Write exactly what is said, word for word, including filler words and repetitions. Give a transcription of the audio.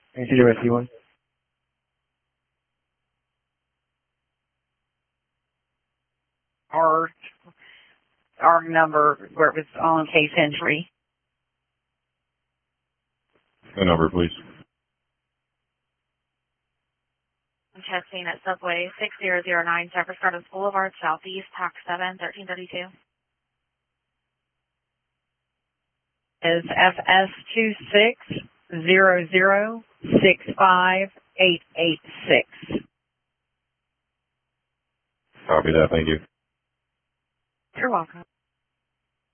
Can you do a one? Our, our number where it was on case entry. The number, please. I'm testing at Subway six zero zero nine, Jefferson Gardens Boulevard, Southeast, Tax seven, thirteen thirty-two. Is F S two six zero zero six five eight eight six. Copy that. Thank you. You're welcome.